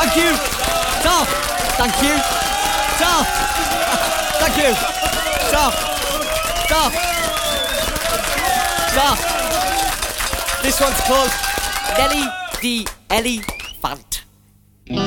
Thank you. Stop. Thank you. Stop. Thank you. Stop. Stop. Stop. This one's called Nelly D. Ellie